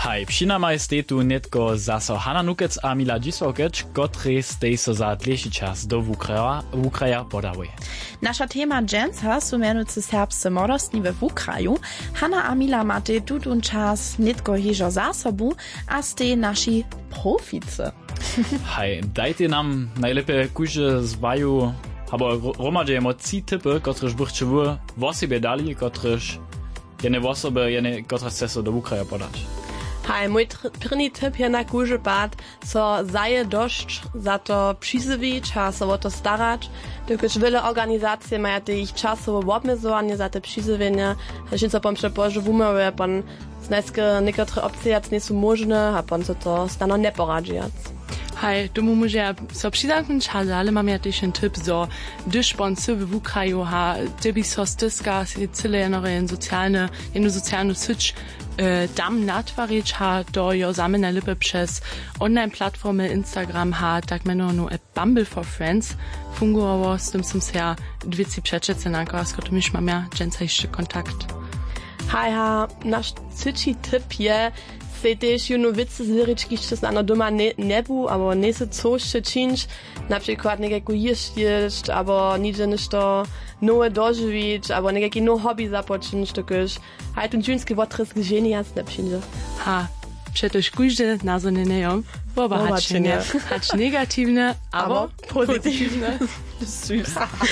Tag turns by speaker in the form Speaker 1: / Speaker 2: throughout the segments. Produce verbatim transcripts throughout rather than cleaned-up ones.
Speaker 1: Haj, přinamaj ste tu netko zaso Hanna Nukec a Mila Dzisokec, kotrzy stej so za dlejší čas do Ukraja, Ukraja podawuje.
Speaker 2: Nasza tema dżęca su mianujcy serbscy młodostni we Ukraju. Hanna a Mila macie tutun czas netko hižo za sobu, a ste nasi proficy.
Speaker 1: Haj, dajte nam najlepiej kuže zwaju, abo romadžejemo trzy typy, kotryż bychcie wy w osobie dali, kotryż jene w osobie, jene kotryż chce so do Ukraja podać.
Speaker 3: Hej, mój první tip je na kúže bát, so zaje došť za to přizyviť a so o to starať. Dokud veľa organizácie majú tých časové obmedzovanie za to přizyvenie, že sa pom prepôže v umove, pon znajské niektoré opcie nie sú možné a pon sa to stano neporadžiac.
Speaker 4: Hej, tomu může ja so přizamknúť, ale mám ja tiež tip, so když pon se v Ukraju ha, ty by so styska si celé jenore sociálne, jednu sociálnu syč äh, dam natvarić ha, do jo same najlepiej przez online platformy Instagram ha, tak menovanú Bumble for Friends fungowało, z tym som se ja dvici přečecenako, a s ktorým už mám ja dženca ešte kontakt.
Speaker 3: Hej, ha, naš třetí tip je, se też juno wice zlyriczki, što se ano doma ne, nebu, abo ne se cošte činč, napríklad nekako jíšť jíšť, abo niče nešto nowe doživiť, abo nekaký no hobby započinč, tokož hej, ten džunsky votresk ženy jasne přinže.
Speaker 4: Ha, przetož kúžde názorne nejom, obohačenie, hač negatívne, abo pozitívne.
Speaker 2: Süß.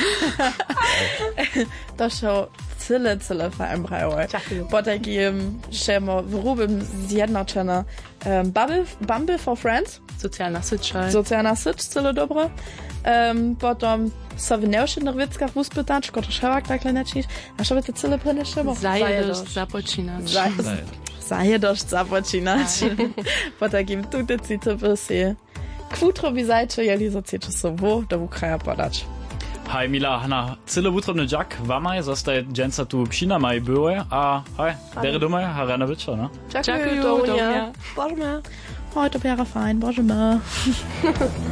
Speaker 2: To show cyle, cyle vereinbrały. Potem szemo wróbym zjednoczone um, Bumble, Bumble for Friends.
Speaker 4: Sociálna syč.
Speaker 2: Sociálna syč, cyle dobre. Um, potom so w neuszydnych wickach uspytać, kto szewak tak lecić, a żeby te cyle pryny szemo.
Speaker 4: Zajedość započínać.
Speaker 2: Zajedość započínać. Potem tu te city wysie. Kwutro wie Seite, jeli so cieczy sowo do Ukraja podać.
Speaker 1: Hej, Mila, Hanna, cyle wutrobny Jack, wamaj, zostaje dżęca tu přinamaj były, a hej, dere dumaj, harana wieczor, no?
Speaker 3: Dziękuję, do mnie. Boże mnie.
Speaker 2: Heute wäre fein, Boże mir.